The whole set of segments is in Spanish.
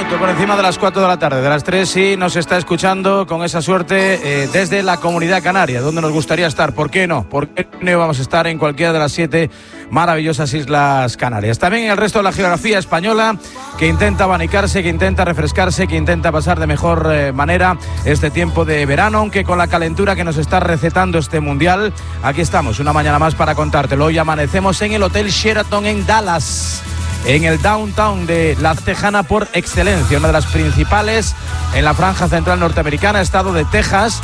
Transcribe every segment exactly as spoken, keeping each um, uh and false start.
minuto por encima de las cuatro de la tarde, de las tres, sí nos está escuchando con esa suerte eh, desde la Comunidad Canaria, donde nos gustaría estar. ¿Por qué no? ¿Por qué no vamos a estar en cualquiera de las siete maravillosas Islas Canarias? También en el resto de la geografía española, que intenta abanicarse, que intenta refrescarse, que intenta pasar de mejor eh, manera este tiempo de verano, aunque con la calentura que nos está recetando este Mundial, aquí estamos, una mañana más para contártelo. Hoy amanecemos en el Hotel Sheraton en Dallas, en el downtown de la Tejana por excelencia, una de las principales en la franja central norteamericana, estado de Texas,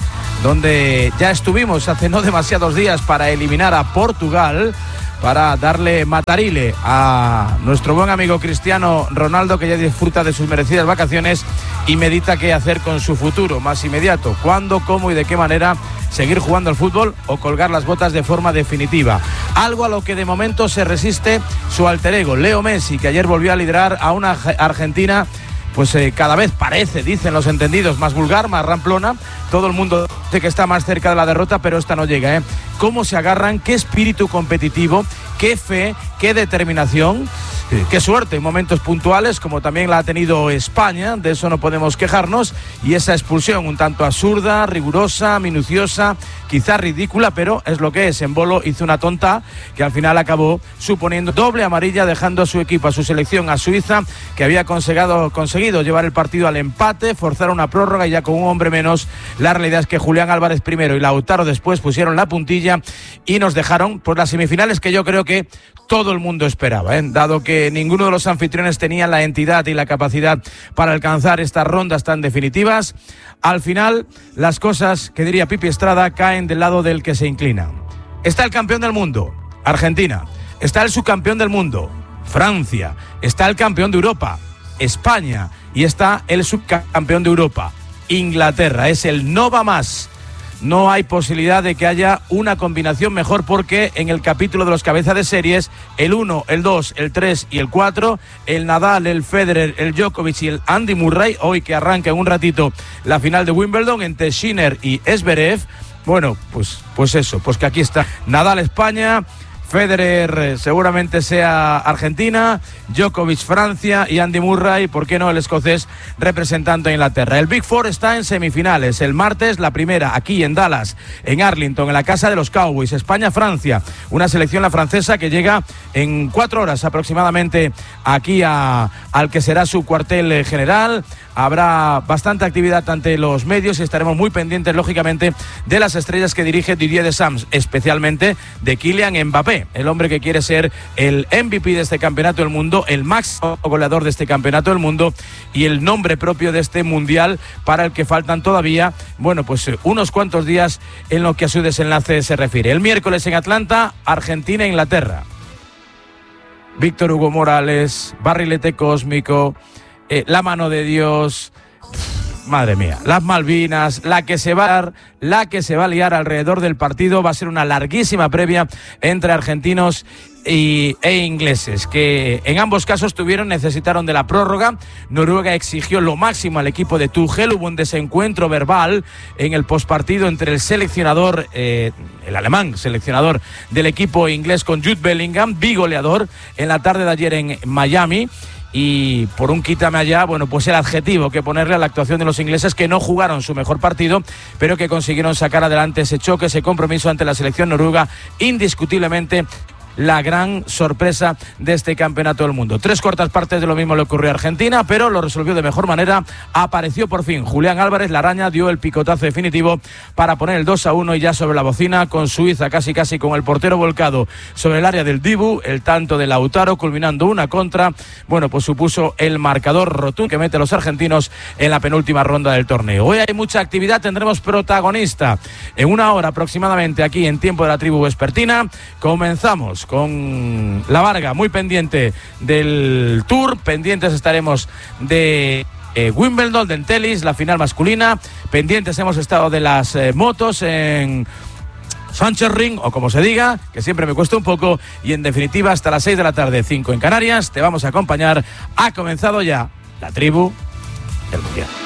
donde ya estuvimos hace no demasiados días para eliminar a Portugal, para darle matarile a nuestro buen amigo Cristiano Ronaldo, que ya disfruta de sus merecidas vacaciones y medita qué hacer con su futuro más inmediato, cuándo, cómo y de qué manera seguir jugando al fútbol o colgar las botas de forma definitiva. Algo a lo que de momento se resiste su alter ego, Leo Messi, que ayer volvió a liderar a una Argentina pues eh, cada vez parece, dicen los entendidos, más vulgar, más ramplona. Todo el mundo dice que está más cerca de la derrota, pero esta no llega, ¿eh? Cómo se agarran, qué espíritu competitivo, qué fe, qué determinación, eh, qué suerte en momentos puntuales, como también la ha tenido España, de eso no podemos quejarnos, y esa expulsión un tanto absurda, rigurosa, minuciosa, quizá ridícula, pero es lo que es. Embolo hizo una tonta que al final acabó suponiendo doble amarilla, dejando a su equipo, a su selección, a Suiza, que había conseguido, conseguido llevar el partido al empate, forzar una prórroga, y ya con un hombre menos. La realidad es que Julián Álvarez primero y Lautaro después pusieron la puntilla y nos dejaron por las semifinales que yo creo que todo el mundo esperaba, ¿eh? Dado que ninguno de los anfitriones tenía la entidad y la capacidad para alcanzar estas rondas tan definitivas. Al final, las cosas, que diría Pipi Estrada, caen del lado del que se inclina. Está el campeón del mundo, Argentina. Está el subcampeón del mundo, Francia. Está el campeón de Europa, España. Y está el subcampeón de Europa, Inglaterra. Es el no va más. No hay posibilidad de que haya una combinación mejor, porque en el capítulo de los cabezas de series, el uno, el dos, el tres y el cuatro, el Nadal, el Federer, el Djokovic y el Andy Murray, hoy que arranca en un ratito la final de Wimbledon entre Sinner y Zverev, bueno, pues, pues eso, pues que aquí está Nadal España, Federer eh, seguramente sea Argentina, Djokovic Francia y Andy Murray, ¿por qué no?, el escocés representando a Inglaterra. El Big Four está en semifinales. El martes la primera aquí en Dallas, en Arlington, en la casa de los Cowboys. España-Francia, una selección la francesa que llega en cuatro horas aproximadamente aquí a, al que será su cuartel general. Habrá bastante actividad ante los medios y estaremos muy pendientes, lógicamente, de las estrellas que dirige Didier Deschamps, especialmente de Kylian Mbappé, el hombre que quiere ser el M V P de este campeonato del mundo, el máximo goleador de este campeonato del mundo y el nombre propio de este mundial, para el que faltan todavía, bueno, pues unos cuantos días en lo que a su desenlace se refiere. El miércoles en Atlanta, Argentina-Inglaterra. Víctor Hugo Morales, barrilete cósmico, eh, la mano de Dios, pff, madre mía, las Malvinas, la que se va a dar, la que se va a liar alrededor del partido. Va a ser una larguísima previa entre argentinos y, e ingleses, que en ambos casos tuvieron, necesitaron de la prórroga. Noruega exigió lo máximo al equipo de Tuchel. Hubo un desencuentro verbal en el postpartido entre el seleccionador, eh, el alemán seleccionador del equipo inglés, con Jude Bellingham, bigoleador en la tarde de ayer en Miami. Y por un quítame allá, bueno, pues el adjetivo que ponerle a la actuación de los ingleses, que no jugaron su mejor partido, pero que consiguieron sacar adelante ese choque, ese compromiso ante la selección noruega, indiscutiblemente la gran sorpresa de este campeonato del mundo. Tres cuartas partes de lo mismo le ocurrió a Argentina, pero lo resolvió de mejor manera. Apareció por fin Julián Álvarez, la araña, dio el picotazo definitivo para poner el dos a uno, y ya sobre la bocina, con Suiza casi casi con el portero volcado sobre el área del Dibu, el tanto de Lautaro culminando una contra, bueno, pues supuso el marcador rotundo que mete a los argentinos en la penúltima ronda del torneo. Hoy hay mucha actividad, tendremos protagonista en una hora aproximadamente aquí en Tiempo de la Tribu Vespertina. Comenzamos con la Varga, muy pendiente del Tour, pendientes estaremos de eh, Wimbledon, del tenis, la final masculina, pendientes hemos estado de las eh, motos en Sánchez Ring, o como se diga, que siempre me cuesta un poco, y en definitiva hasta las seis de la tarde, cinco en Canarias, te vamos a acompañar. Ha comenzado ya la Tribu del Mundial.